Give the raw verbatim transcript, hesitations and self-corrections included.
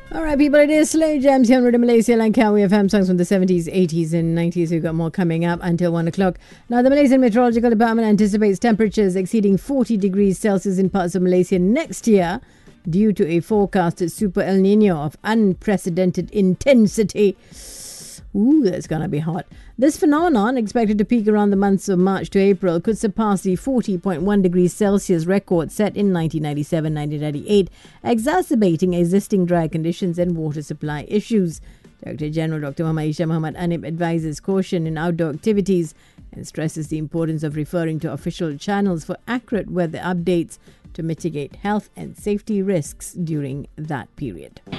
All right, people, it is Slay Jams here on Radio Malaysia Langkawi F M, songs from the seventies, eighties and nineties. We've got more coming up until one o'clock. Now, the Malaysian Meteorological Department anticipates temperatures exceeding forty degrees Celsius in parts of Malaysia next year due to a forecasted Super El Nino of unprecedented intensity. Ooh, that's going to be hot. This phenomenon, expected to peak around the months of March to April, could surpass the forty point one degrees Celsius record set in nineteen ninety-seven nineteen ninety-eight, exacerbating existing dry conditions and water supply issues. Director General Doctor Muhammad Isha Muhammad Anib advises caution in outdoor activities and stresses the importance of referring to official channels for accurate weather updates to mitigate health and safety risks during that period.